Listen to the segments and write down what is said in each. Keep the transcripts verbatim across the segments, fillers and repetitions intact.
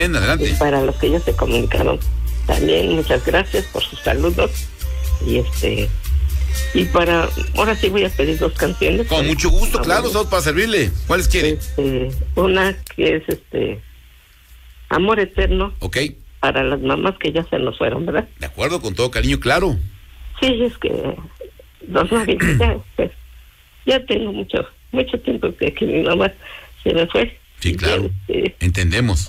Bien, adelante. Y para los que ya se comunicaron, también muchas gracias por sus saludos. Y este y para, ahora sí voy a pedir dos canciones. Con mucho gusto, ah, claro, estamos para servirle. ¿Cuáles quiere? Este, una que es este Amor Eterno. Ok. Para las mamás que ya se nos fueron, ¿verdad? De acuerdo, con todo cariño, claro. Sí, es que dos maridos ya, pues, ya tengo mucho, mucho tiempo que, que mi mamá se me fue. Sí, claro. Ya, este, entendemos.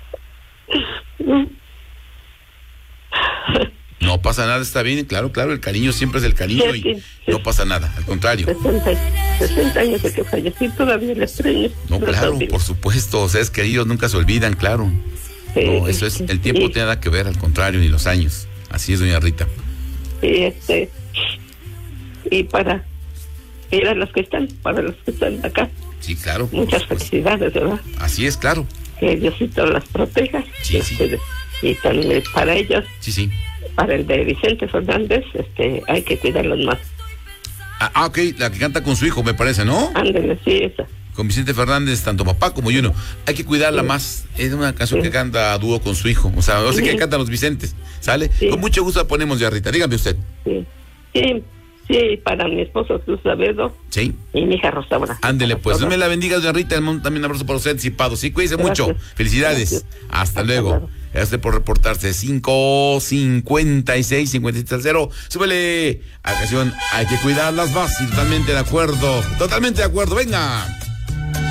No pasa nada, está bien, claro, claro, el cariño siempre es el cariño sí, y sí, sí. No pasa nada, al contrario. sesenta años de que fallecí, todavía le extraño. No, claro, por supuesto, o sea, es queridos nunca se olvidan, claro. Sí, no, eso es, el tiempo sí. tiene nada que ver, al contrario, ni los años. Así es, doña Rita. Sí, este, y para, y para los que están, para los que están acá. Sí, claro. Muchas felicidades, ¿verdad? Así es, claro. Que Diosito las proteja. Sí, este, sí. Y también para ellos. Sí, sí. Para el de Vicente Fernández, este, hay que cuidarlos más. Ah, ah, ok, la que canta con su hijo, me parece, ¿no? Ándale, sí, esa. Con Vicente Fernández, tanto papá como yo, no. Hay que cuidarla sí. más. Es una canción sí. que canta a dúo con su hijo. O sea, no sé sí. qué cantan los Vicentes. ¿Sale? Sí. Con mucho gusto la ponemos, ya Rita. Dígame usted. Sí, sí, sí, para mi esposo Jesús Saavedra. Sí. Y mi hija Rosaura. Ándele, pues. Dios me la bendiga, doña Rita. También un abrazo para usted anticipado. Sí, cuídese Gracias. mucho. Felicidades. Gracias. Hasta, Hasta luego. Claro. Gracias por reportarse. cinco cincuenta y seis, cincuenta y siete cero. Súbele a la canción. Hay que cuidarlas más. Y totalmente de acuerdo. Totalmente de acuerdo. Venga.